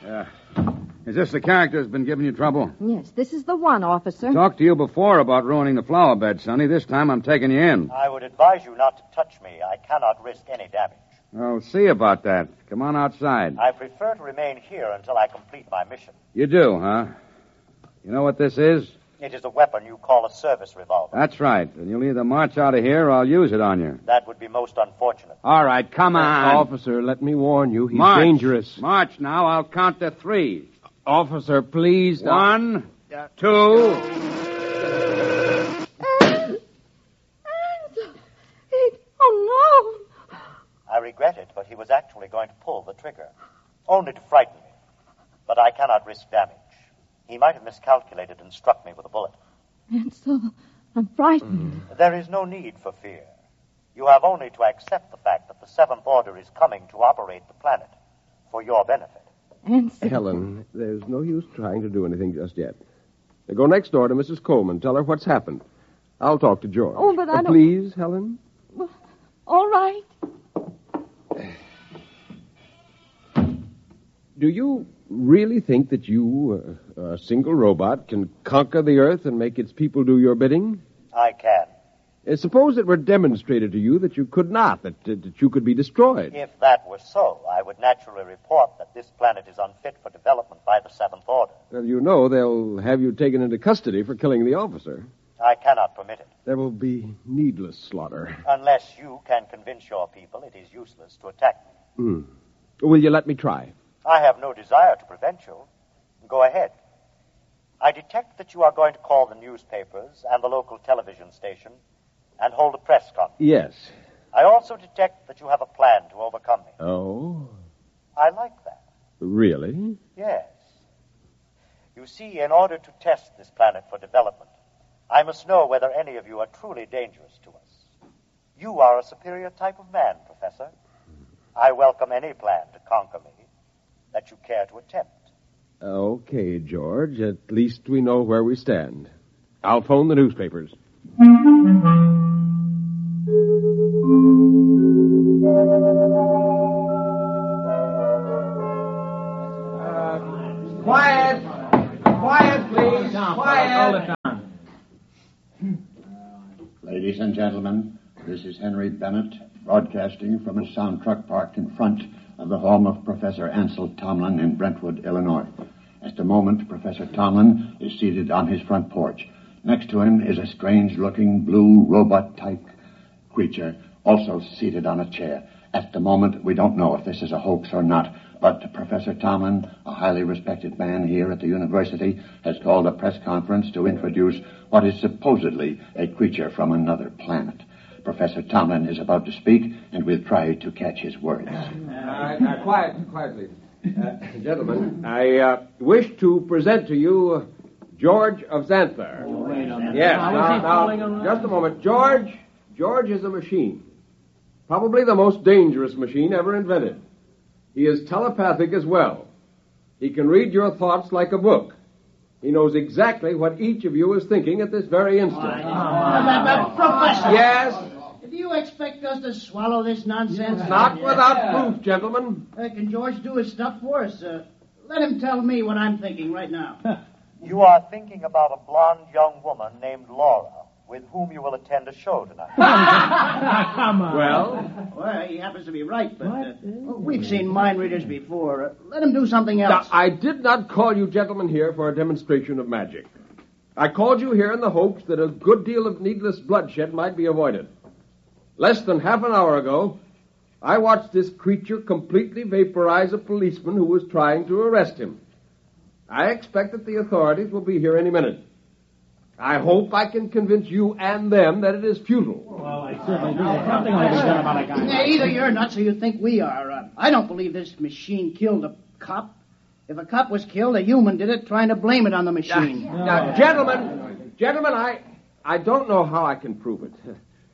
Is this the character that's been giving you trouble? Yes, this is the one, officer. Talked to you before about ruining the flower bed, Sonny. This time I'm taking you in. I would advise you not to touch me. I cannot risk any damage. Oh, see about that. Come on outside. I prefer to remain here until I complete my mission. You do, huh? You know what this is? It is a weapon you call a service revolver. That's right. And you'll either march out of here or I'll use it on you. That would be most unfortunate. All right, come on. Officer, let me warn you. He's March. dangerous. March now. I'll count to 3. Officer, please. 1, 2. Oh, no. I regret it, but he was actually going to pull the trigger. Only to frighten me. But I cannot risk damage. He might have miscalculated and struck me with a bullet. Ansel, I'm frightened. There is no need for fear. You have only to accept the fact that the Seventh Order is coming to operate the planet for your benefit. Ansel. Helen, there's no use trying to do anything just yet. Now go next door to Mrs. Coleman. Tell her what's happened. I'll talk to George. Oh, but I don't... Please, Helen? Well, all right. Do you really think that you, a single robot, can conquer the Earth and make its people do your bidding? I can. Suppose it were demonstrated to you that you could not, that you could be destroyed. If that were so, I would naturally report that this planet is unfit for development by the Seventh Order. Well, you know they'll have you taken into custody for killing the officer. I cannot permit it. There will be needless slaughter. Unless you can convince your people it is useless to attack me. Will you let me try? I have no desire to prevent you. Go ahead. I detect that you are going to call the newspapers and the local television station and hold a press conference. Yes. I also detect that you have a plan to overcome me. Oh? I like that. Really? Yes. You see, in order to test this planet for development, I must know whether any of you are truly dangerous to us. You are a superior type of man, Professor. I welcome any plan to conquer me that you care to attempt. Okay, George. At least we know where we stand. I'll phone the newspapers. Quiet! Quiet, please! Quiet! Ladies and gentlemen, this is Henry Bennett, broadcasting from a sound truck parked in front of the home of Professor Ansel Tomlin in Brentwood, Illinois. At the moment, Professor Tomlin is seated on his front porch. Next to him is a strange-looking blue robot-type creature, also seated on a chair. At the moment, we don't know if this is a hoax or not, but Professor Tomlin, a highly respected man here at the university, has called a press conference to introduce what is supposedly a creature from another planet. Professor Tomlin is about to speak, and we'll try to catch his words. Quiet, please. Gentlemen, I wish to present to you George of Xanthar. Yes, now, just a moment. George is a machine. Probably the most dangerous machine ever invented. He is telepathic as well. He can read your thoughts like a book. He knows exactly what each of you is thinking at this very instant. Professor! Yes? Do you expect us to swallow this nonsense? Not without proof, gentlemen. Can George do his stuff for us? Let him tell me what I'm thinking right now. You are thinking about a blonde young woman named Laura, with whom you will attend a show tonight. Come on. Well, he happens to be right, but we've seen mind readers before. Let him do something else. Now, I did not call you gentlemen here for a demonstration of magic. I called you here in the hopes that a good deal of needless bloodshed might be avoided. Less than half an hour ago, I watched this creature completely vaporize a policeman who was trying to arrest him. I expect that the authorities will be here any minute. I hope I can convince you and them that it is futile. Well, I certainly do. Something will be done about a guy. Either you're nuts or you think we are. I don't believe this machine killed a cop. If a cop was killed, a human did it, trying to blame it on the machine. Now, gentlemen, I don't know how I can prove it.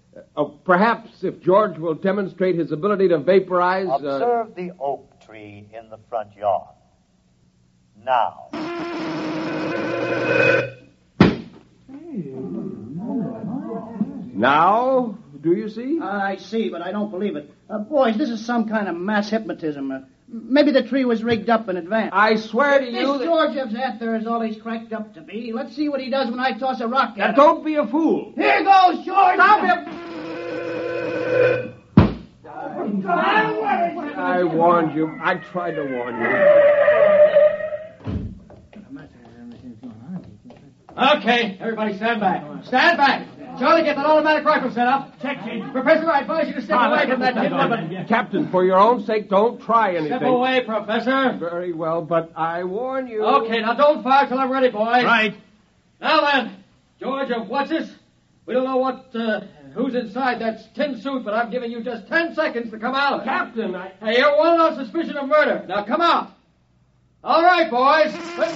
Perhaps if George will demonstrate his ability to vaporize... Observe the oak tree in the front yard. Now. Now, do you see? I see, but I don't believe it. Boys, this is some kind of mass hypnotism. Maybe the tree was rigged up in advance. I swear to you This that... George of Xanthar is all he's cracked up to be. Let's see what he does when I toss a rock at him. Don't be a fool. Here goes, George! Stop him! I warned you. I tried to warn you. Okay, everybody stand back. Stand back. Charlie, get that automatic rifle set up. Check, Chief. Professor, I advise you to step away from that kid. Captain, for your own sake, don't try anything. Step away, Professor. Very well, but I warn you. Okay, now don't fire till I'm ready, boys. Right. Now then, George of What's-This? We don't know who's inside that tin suit, but I'm giving you just 10 seconds to come out. Captain, Hey, you're wanted on suspicion of murder. Now come out. All right, boys.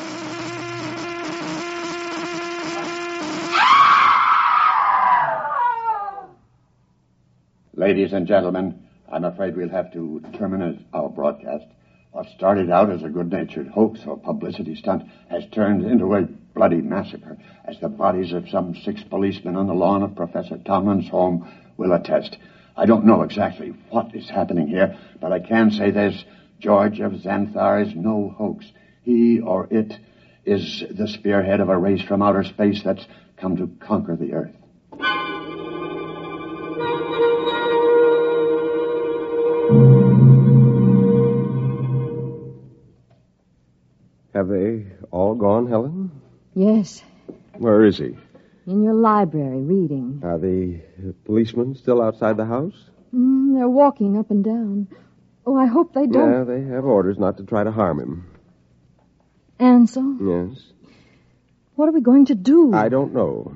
Ladies and gentlemen, I'm afraid we'll have to terminate our broadcast. What started out as a good-natured hoax or publicity stunt has turned into a bloody massacre, as the bodies of some 6 policemen on the lawn of Professor Tomlin's home will attest. I don't know exactly what is happening here, but I can say this: George of Xanthar is no hoax. He or it is the spearhead of a race from outer space that's come to conquer the Earth. Have they all gone, Helen? Yes, Where is he? in your library, reading. Are the policemen still outside the house? They're walking up and down. Oh, I hope they don't. Yeah, they have orders not to try to harm him. Ansel, Yes. what are we going to do? I don't know.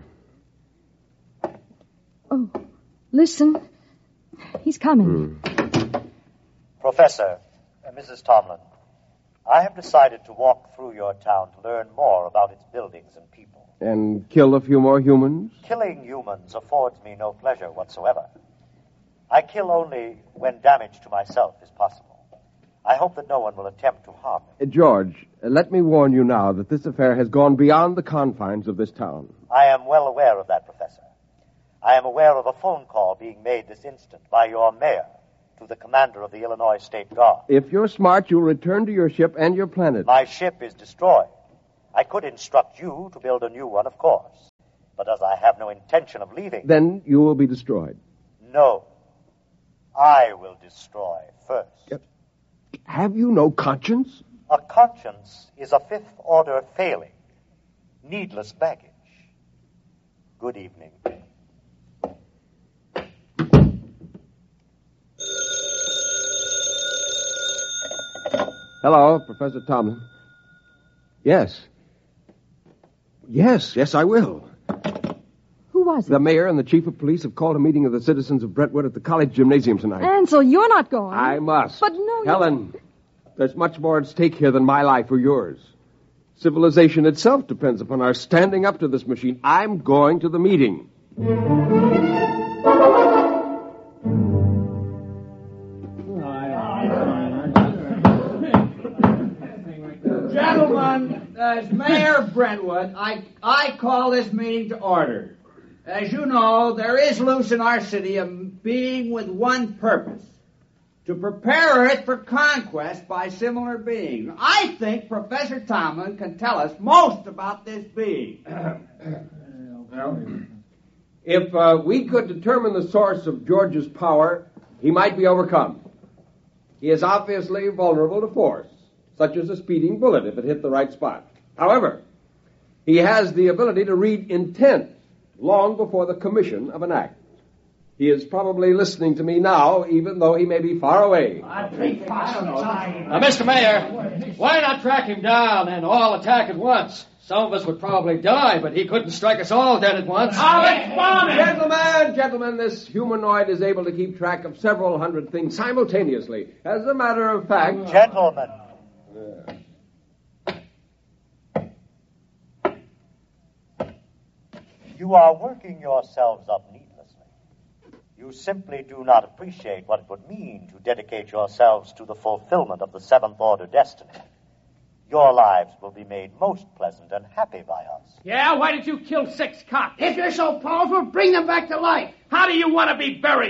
Oh, listen. He's coming. Professor, Mrs. Tomlin, I have decided to walk through your town to learn more about its buildings and people. And kill a few more humans? Killing humans affords me no pleasure whatsoever. I kill only when damage to myself is possible. I hope that no one will attempt to harm me. George, let me warn you now that this affair has gone beyond the confines of this town. I am well aware of that, Professor. I am aware of a phone call being made this instant by your mayor to the commander of the Illinois State Guard. If you're smart, you'll return to your ship and your planet. My ship is destroyed. I could instruct you to build a new one, of course. But as I have no intention of leaving... Then you will be destroyed. No. I will destroy first. Have you no conscience? A conscience is a fifth-order failing. Needless baggage. Good evening. Hello, Professor Tomlin. Yes. Yes, I will. Who was it? The mayor and the chief of police have called a meeting of the citizens of Brentwood at the college gymnasium tonight. Ansel, you're not going. I must. But no, Helen, there's much more at stake here than my life or yours. Civilization itself depends upon our standing up to this machine. I'm going to the meeting. Gentlemen, as Mayor of Brentwood, I call this meeting to order. As you know, there is loose in our city a being with one purpose: to prepare it for conquest by similar beings. I think Professor Tomlin can tell us most about this being. If we could determine the source of George's power, he might be overcome. He is obviously vulnerable to force, such as a speeding bullet if it hit the right spot. However, he has the ability to read intent long before the commission of an act. He is probably listening to me now, even though he may be far away. Now, Mr. Mayor, why not track him down and all attack at once? Some of us would probably die, but he couldn't strike us all dead at once. Gentlemen, this humanoid is able to keep track of several hundred things simultaneously. As a matter of fact... Gentlemen. You are working yourselves up needlessly. You simply do not appreciate what it would mean to dedicate yourselves to the fulfillment of the seventh order destiny. Your lives will be made most pleasant and happy by us. Yeah, why did you kill 6 cops? If you're so powerful, bring them back to life. How do you want to be buried?